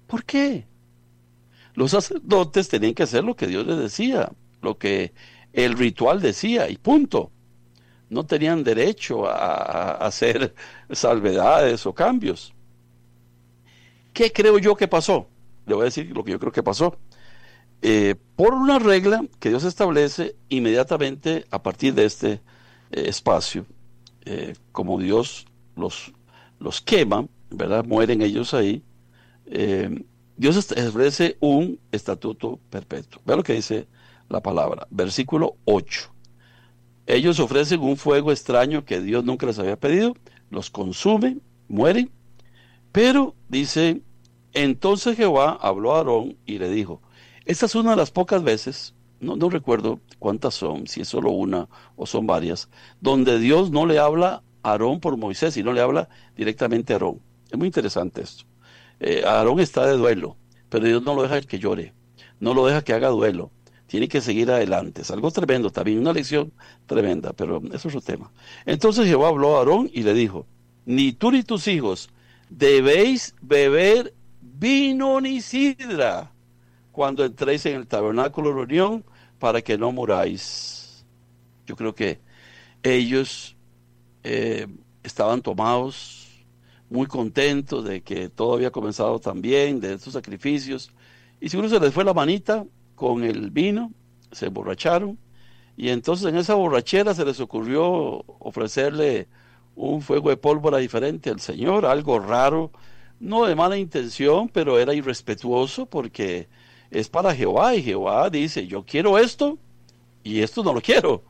¿Por qué? Los sacerdotes tenían que hacer lo que Dios les decía, lo que el ritual decía, y punto. No tenían derecho a hacer salvedades o cambios. ¿Qué creo yo que pasó? Le voy a decir lo que yo creo que pasó. Por una regla que Dios establece inmediatamente a partir de este espacio, como Dios los, los quema, ¿verdad? Mueren ellos ahí. eh, Dios establece un estatuto perpetuo. Vea lo que dice la palabra, versículo 8. Ellos ofrecen un fuego extraño que Dios nunca les había pedido, los consume, mueren, pero dice, entonces Jehová habló a Aarón y le dijo, esta es una de las pocas veces, no recuerdo cuántas son, si es solo una o son varias, donde Dios no le habla a Aarón por Moisés, sino le habla directamente a Aarón. Es muy interesante esto. Aarón está de duelo, pero Dios no lo deja que llore, no lo deja que haga duelo. Tiene que seguir adelante. Es algo tremendo también, una lección tremenda, pero eso es otro tema. Entonces Jehová habló a Aarón y le dijo, ni tú ni tus hijos debéis beber vino ni sidra cuando entréis en el tabernáculo de reunión para que no muráis. Yo creo que ellos eh, estaban tomados, muy contentos de que todo había comenzado tan bien, de estos sacrificios, y seguro se les fue la manita con el vino, se emborracharon, y entonces en esa borrachera se les ocurrió ofrecerle un fuego de pólvora diferente al Señor, algo raro, no de mala intención, pero era irrespetuoso porque es para Jehová y Jehová dice, yo quiero esto y esto no lo quiero.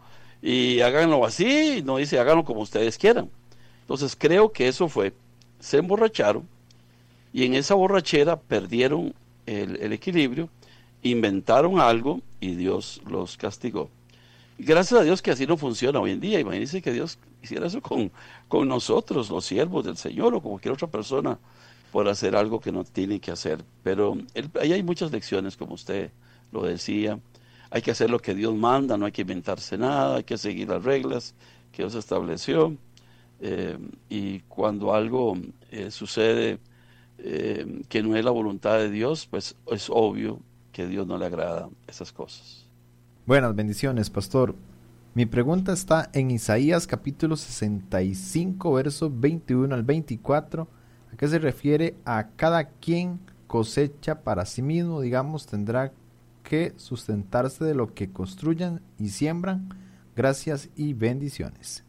Y háganlo así, no dice háganlo como ustedes quieran. Entonces creo que eso fue, se emborracharon y en esa borrachera perdieron el equilibrio, inventaron algo y Dios los castigó. Y gracias a Dios que así no funciona hoy en día. Imagínense que Dios hiciera eso con nosotros, los siervos del Señor o con cualquier otra persona por hacer algo que no tiene que hacer. Pero ahí hay muchas lecciones, como usted lo decía. Hay que hacer lo que Dios manda, no hay que inventarse nada, hay que seguir las reglas que Dios estableció. Y cuando algo sucede que no es la voluntad de Dios, pues es obvio que a Dios no le agrada esas cosas. Buenas bendiciones, pastor. Mi pregunta está en Isaías capítulo 65, versos 21 al 24. ¿A qué se refiere? A cada quien cosecha para sí mismo, digamos, tendrá que sustentarse de lo que construyan y siembran. Gracias y bendiciones.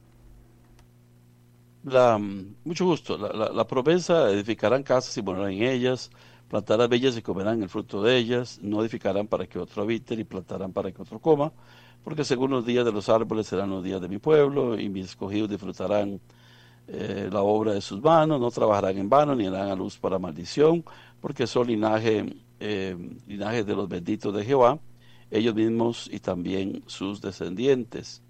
Mucho gusto. La promesa, edificarán casas y morarán en ellas, plantarán bellas y comerán el fruto de ellas, no edificarán para que otro habite, ni plantarán para que otro coma, porque según los días de los árboles serán los días de mi pueblo, y mis escogidos disfrutarán la obra de sus manos, no trabajarán en vano, ni harán a luz para maldición, porque son linaje de los benditos de Jehová, ellos mismos y también sus descendientes.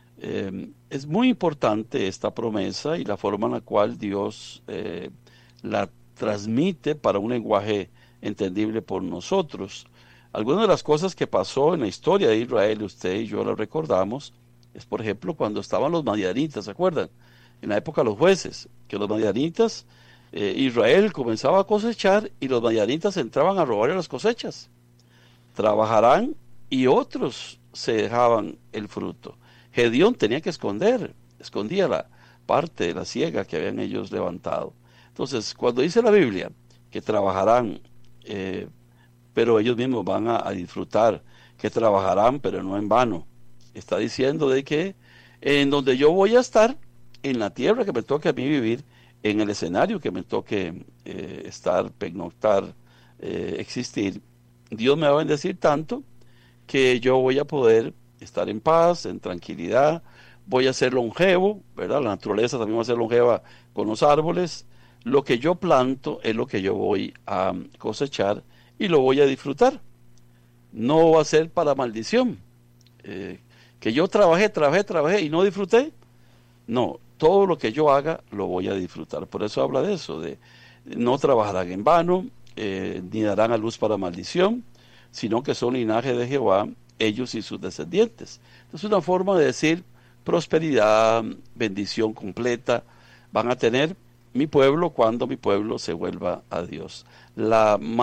Es muy importante esta promesa y la forma en la cual Dios la transmite para un lenguaje entendible por nosotros. Algunas de las cosas que pasó en la historia de Israel, usted y yo la recordamos, es por ejemplo cuando estaban los madianitas, ¿se acuerdan? En la época de los jueces, que los madianitas, Israel comenzaba a cosechar y los madianitas entraban a robarle las cosechas. Trabajarán y otros se dejaban el fruto. Gedeón tenía que escondía la parte de la siega que habían ellos levantado. Entonces, cuando dice la Biblia que trabajarán, eh, pero ellos mismos van a disfrutar, que trabajarán, pero no en vano, está diciendo de que en donde yo voy a estar, en la tierra que me toque a mí vivir, en el escenario que me toque estar, pernoctar, existir, Dios me va a bendecir tanto que yo voy a poder estar en paz, en tranquilidad, voy a ser longevo, ¿verdad? La naturaleza también va a ser longeva con los árboles. Lo que yo planto es lo que yo voy a cosechar y lo voy a disfrutar. No va a ser para maldición. Eh, que yo trabajé y no disfruté. No, todo lo que yo haga lo voy a disfrutar. Por eso habla de eso, de no trabajarán en vano, ni darán a luz para maldición, sino que son linaje de Jehová, ellos y sus descendientes. Es una forma de decir prosperidad, bendición completa, van a tener mi pueblo cuando mi pueblo se vuelva a Dios. La